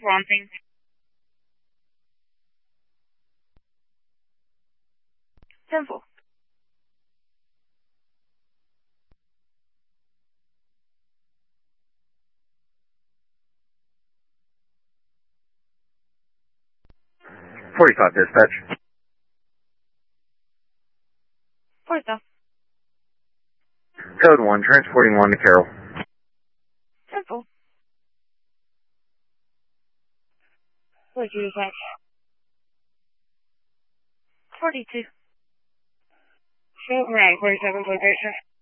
wanting? 10-4. .45 dispatch. 40. Code 1, transporting 1 to Carroll. 10-4. Where'd you dispatch? 42. Short rank, 47 location.